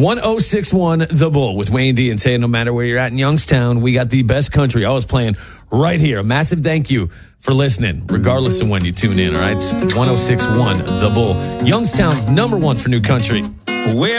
1061 The Bull with Wayne D and Tay. No matter where you're at in Youngstown, we got the best country always playing right here. A massive thank you for listening, regardless of when you tune in, all right? It's 1061 The Bull, Youngstown's number one for new country. Where